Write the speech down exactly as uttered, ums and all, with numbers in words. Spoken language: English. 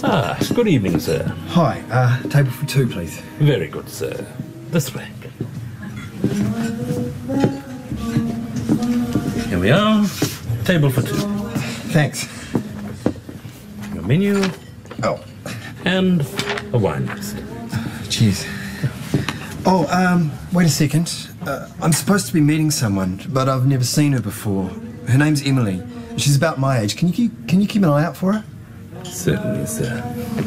Ah, good evening, sir. Hi, uh, table for two, please. Very good, sir. This way. Here we are. Table for two. Thanks. Your menu. Oh. And a wine list. Cheers. Oh, um, wait a second. Uh, I'm supposed to be meeting someone, but I've never seen her before. Her name's Emily. She's about my age. Can you keep, can you keep an eye out for her? Certainly, sir.